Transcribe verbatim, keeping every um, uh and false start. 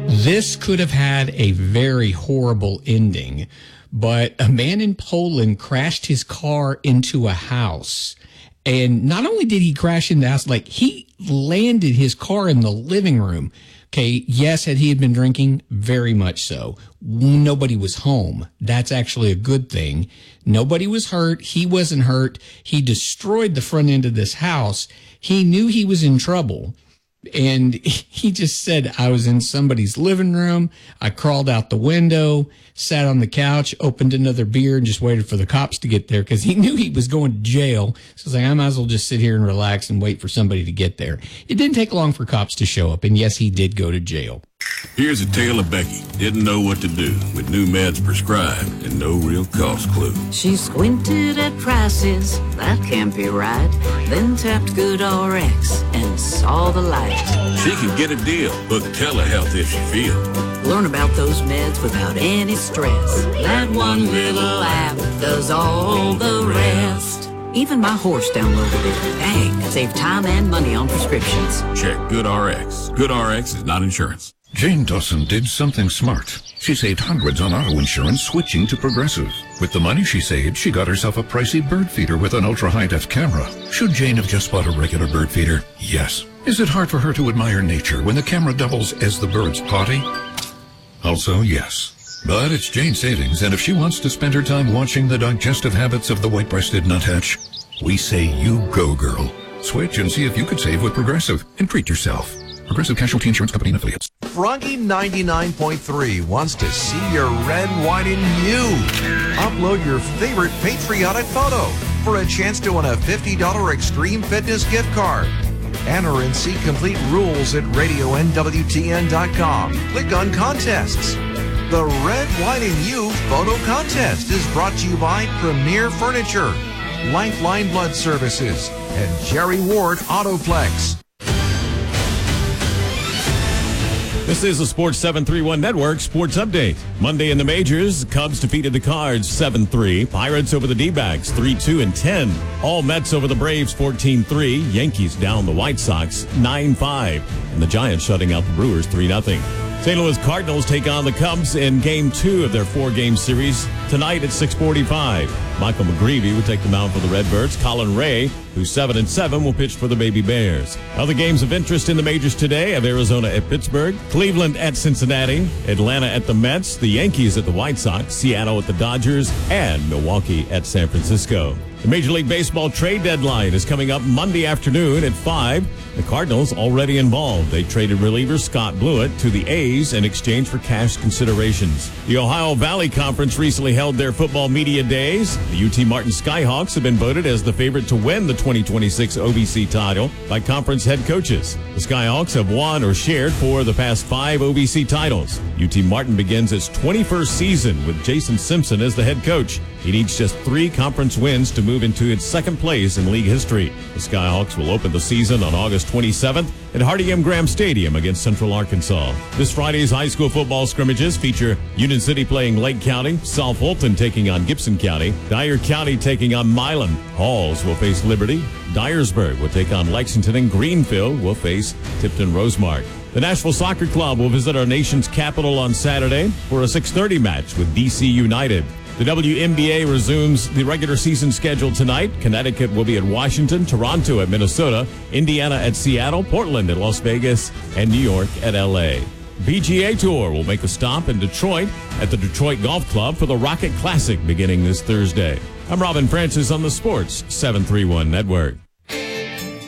This could have had a very horrible ending, but a man in Poland crashed his car into a house. And not only did he crash into the house, like he landed his car in the living room. Okay, yes, had he had been drinking? Very much so. Nobody was home. That's actually a good thing. Nobody was hurt. He wasn't hurt. He destroyed the front end of this house. He knew he was in trouble. And he just said, I was in somebody's living room. I crawled out the window, sat on the couch, opened another beer, and just waited for the cops to get there because he knew he was going to jail. So he's like, I might as well just sit here and relax and wait for somebody to get there. It didn't take long for cops to show up. And yes, he did go to jail. Here's a tale of Becky. Didn't know what to do with new meds prescribed and no real cost clue. She squinted at prices, that can't be right. Then tapped GoodRx and saw the light. She can get a deal. Book telehealth if she feels. Learn about those meds without any stress. That one little app does all the rest. Even my horse downloaded it. Dang, save time and money on prescriptions. Check GoodRx. GoodRx is not insurance. Jane Dawson did something smart. She saved hundreds on auto insurance switching to Progressive. With the money she saved, she got herself a pricey bird feeder with an ultra-high-def camera. Should Jane have just bought a regular bird feeder? Yes. Is it hard for her to admire nature when the camera doubles as the bird's potty? Also, yes. But it's Jane's savings, and if she wants to spend her time watching the digestive habits of the white-breasted nuthatch, we say you go, girl. Switch and see if you could save with Progressive and treat yourself. Progressive Casualty Insurance Company and Affiliates. Froggy ninety-nine point three wants to see your red, white, and you. Upload your favorite patriotic photo for a chance to win a fifty dollars Extreme Fitness gift card. Enter and see complete rules at radio N W T N dot com. Click on Contests. The Red, White, and You Photo Contest is brought to you by Premier Furniture, Lifeline Blood Services, and Jerry Ward Autoplex. This is the Sports seven thirty-one Network Sports Update. Monday in the majors, Cubs defeated the Cards seven three. Pirates over the D-backs three two and ten. All Mets over the Braves fourteen three. Yankees down the White Sox nine five. And the Giants shutting out the Brewers three nothing. Saint Louis Cardinals take on the Cubs in Game two of their four-game series tonight at six forty-five. Michael McGreevy will take the mound for the Redbirds. Colin Ray, who's seven and seven, will pitch for the Baby Bears. Other games of interest in the majors today have Arizona at Pittsburgh, Cleveland at Cincinnati, Atlanta at the Mets, the Yankees at the White Sox, Seattle at the Dodgers, and Milwaukee at San Francisco. The Major League Baseball trade deadline is coming up Monday afternoon at five. The Cardinals already involved. They traded reliever Scott Blewett to the A's in exchange for cash considerations. The Ohio Valley Conference recently held their football media days. The U T Martin Skyhawks have been voted as the favorite to win the twenty twenty-six O V C title by conference head coaches. The Skyhawks have won or shared four of the past five O V C titles. U T Martin begins its twenty-first season with Jason Simpson as the head coach. He needs just three conference wins to move into its second place in league history. The Skyhawks will open the season on August twenty-seventh at Hardy M. Graham Stadium against Central Arkansas. This Friday's high school football scrimmages feature Union City playing Lake County, South Fulton taking on Gibson County, Dyer County taking on Milan, Halls will face Liberty, Dyersburg will take on Lexington, and Greenfield will face Tipton Rosemark. The Nashville Soccer Club will visit our nation's capital on Saturday for a six thirty match with D C United. The W N B A resumes the regular season schedule tonight. Connecticut will be at Washington, Toronto at Minnesota, Indiana at Seattle, Portland at Las Vegas, and New York at L A. P G A Tour will make a stop in Detroit at the Detroit Golf Club for the Rocket Classic beginning this Thursday. I'm Robin Francis on the Sports seven thirty-one Network.